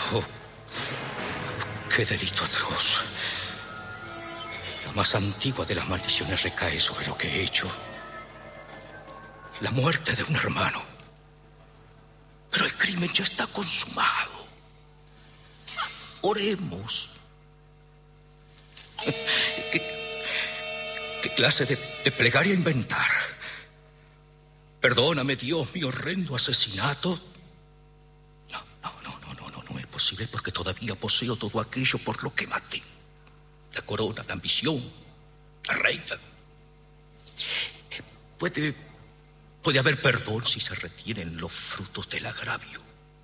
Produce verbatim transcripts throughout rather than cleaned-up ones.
Oh, qué delito atroz. La más antigua de las maldiciones recae sobre lo que he hecho. La muerte de un hermano. Pero el crimen ya está consumado. Oremos. ¿Qué, qué clase de, de plegaria inventar? Perdóname, Dios, mi horrendo asesinato. No, no, no, no, no, no, no es posible porque todavía poseo todo aquello por lo que maté. La corona, la ambición, la reina. Puede, puede haber perdón si se retienen los frutos del agravio.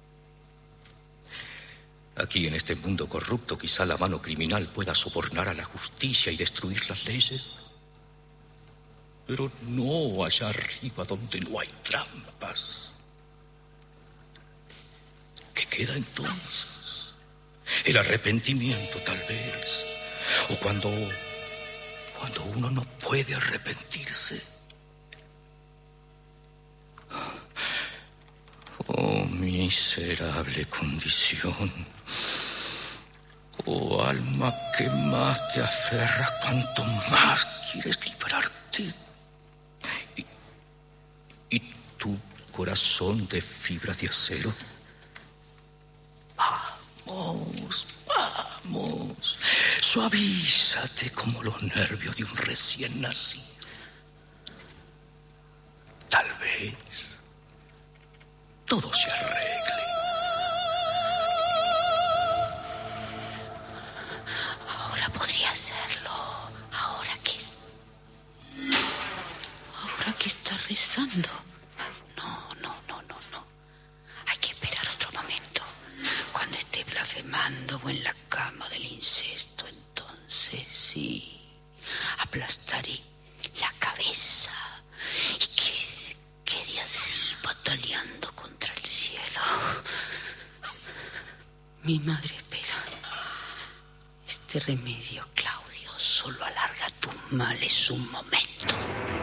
Aquí en este mundo corrupto quizá la mano criminal pueda sobornar a la justicia y destruir las leyes. Pero no allá arriba donde no hay trampas. ¿Qué queda entonces? El arrepentimiento, tal vez. O cuando, cuando uno no puede arrepentirse. Oh, miserable condición. Oh, alma que más te aferra, cuanto más quieres librarte. Y, y tu corazón de fibra de acero. Vamos, vamos. Suavízate como los nervios de un recién nacido. Tal vez todo se arregle. Ahora podría hacerlo. Ahora que... Ahora que está rezando. No, no, no, no, no. Hay que esperar otro momento. Cuando esté blasfemando o en la cama del incesto, entonces sí, aplastaré la cabeza y que quede así bataleando contra el cielo. Mi madre espera. Este remedio, Claudio, solo alarga tus males un momento.